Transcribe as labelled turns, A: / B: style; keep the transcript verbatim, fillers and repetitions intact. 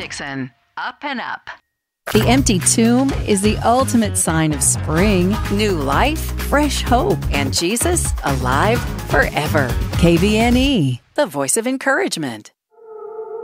A: Dixon, up and up.
B: The empty tomb is the ultimate sign of spring, new life, fresh hope, and Jesus alive forever. K V N E, the voice of encouragement.